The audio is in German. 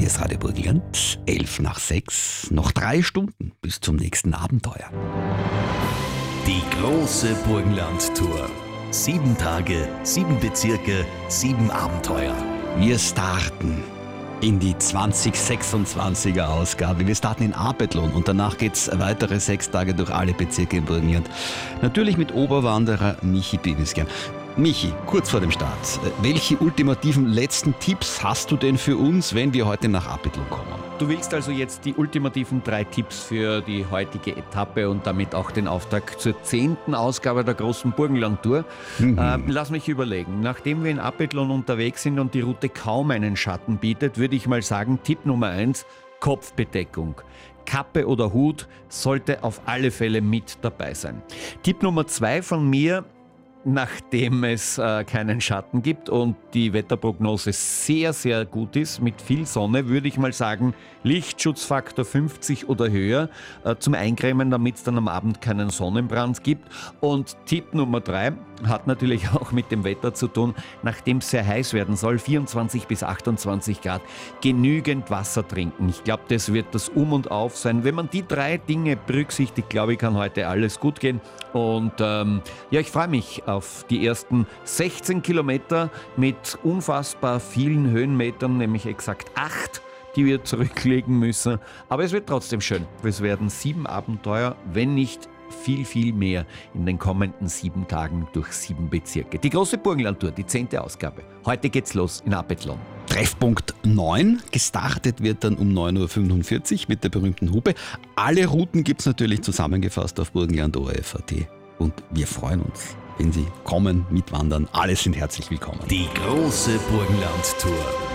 Hier ist Radio Burgenland, 6:11. Noch 3 Stunden bis zum nächsten Abenteuer. Die große Burgenland-Tour. 7 Tage, 7 Bezirke, 7 Abenteuer. Wir starten in die 2026er Ausgabe. Wir starten in Apeldoorn und danach geht's weitere 6 Tage durch alle Bezirke in Burgenland. Natürlich mit Oberwanderer Michi Bibisgern. Michi, kurz vor dem Start, welche ultimativen letzten Tipps hast du denn für uns, wenn wir heute nach Apeldoorn kommen? Du willst also jetzt die ultimativen 3 Tipps für die heutige Etappe und damit auch den Auftakt zur 10. Ausgabe der großen Burgenland-Tour. Lass mich überlegen. Nachdem wir in Apeldoorn unterwegs sind und die Route kaum einen Schatten bietet, würde ich mal sagen, Tipp Nummer 1, Kopfbedeckung. Kappe oder Hut sollte auf alle Fälle mit dabei sein. Tipp Nummer 2 von mir: Nachdem es keinen Schatten gibt und die Wetterprognose sehr, sehr gut ist, mit viel Sonne, würde ich mal sagen, Lichtschutzfaktor 50 oder höher zum Eincremen, damit es dann am Abend keinen Sonnenbrand gibt. Und Tipp Nummer 3 hat natürlich auch mit dem Wetter zu tun, nachdem es sehr heiß werden soll, 24 bis 28 Grad, genügend Wasser trinken. Ich glaube, das wird das Um und Auf sein. Wenn man die 3 Dinge berücksichtigt, glaube ich, kann heute alles gut gehen. Und ich freue mich auf die ersten 16 Kilometer mit unfassbar vielen Höhenmetern, nämlich exakt 8, die wir zurücklegen müssen. Aber es wird trotzdem schön. Es werden 7 Abenteuer, wenn nicht viel, viel mehr in den kommenden 7 Tagen durch 7 Bezirke. Die große Burgenland-Tour, die 10. Ausgabe. Heute geht's los in Apeldoorn. Treffpunkt 9. Gestartet wird dann um 9:45 Uhr mit der berühmten Hupe. Alle Routen gibt's natürlich zusammengefasst auf burgenland.orf.at. Und wir freuen uns, wenn Sie kommen, mitwandern. Alle sind herzlich willkommen. Die große Burgenland-Tour.